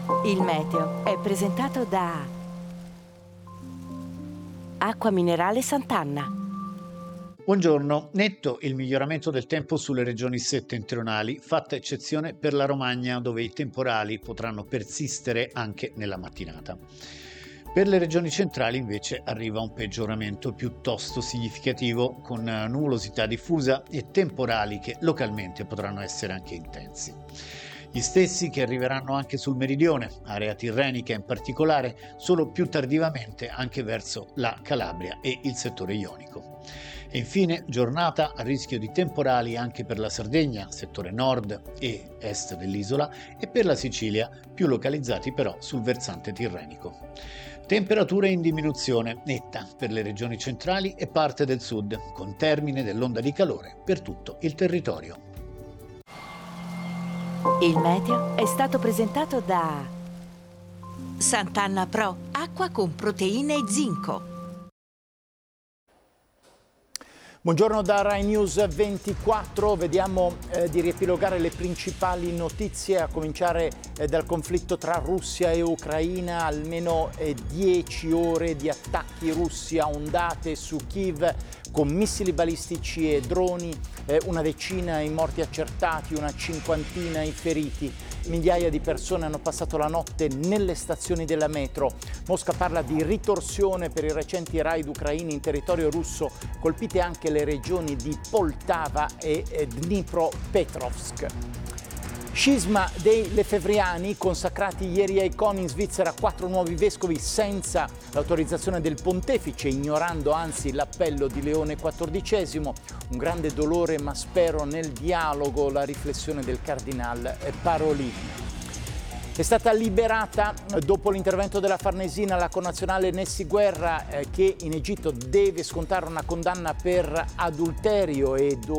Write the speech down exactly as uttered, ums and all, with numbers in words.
Il meteo è presentato da Acqua Minerale Sant'Anna. Buongiorno. Netto il miglioramento del tempo sulle regioni settentrionali, fatta eccezione per la Romagna, dove i temporali potranno persistere anche nella mattinata. Per le regioni centrali invece arriva un peggioramento piuttosto significativo, con nuvolosità diffusa e temporali che localmente potranno essere anche intensi. Gli stessi che arriveranno anche sul meridione, area tirrenica in particolare, solo più tardivamente anche verso la Calabria e il settore ionico. E infine giornata a rischio di temporali anche per la Sardegna, settore nord e est dell'isola, e per la Sicilia, più localizzati però sul versante tirrenico. Temperature in diminuzione netta per le regioni centrali e parte del sud, con termine dell'onda di calore per tutto il territorio. Il meteo è stato presentato da Sant'Anna Pro, acqua con proteine e zinco. Buongiorno da Rai News ventiquattro, vediamo eh, di riepilogare le principali notizie, a cominciare eh, dal conflitto tra Russia e Ucraina. Almeno eh, dieci ore di attacchi russi a ondate su Kiev con missili balistici e droni, eh, una decina i morti accertati, una cinquantina i feriti. Migliaia di persone hanno passato la notte nelle stazioni della metro. Mosca parla di ritorsione per i recenti raid ucraini in territorio russo, colpite anche le regioni di Poltava e Dnipropetrovsk. Scisma dei Lefebvriani, consacrati ieri ai Coni in Svizzera quattro nuovi vescovi senza l'autorizzazione del pontefice, ignorando anzi l'appello di Leone quattordicesimo. Un grande dolore, ma spero nel dialogo, la riflessione del cardinal Parolin. È stata liberata dopo l'intervento della Farnesina la connazionale Nessy Guerra, eh, che in Egitto deve scontare una condanna per adulterio e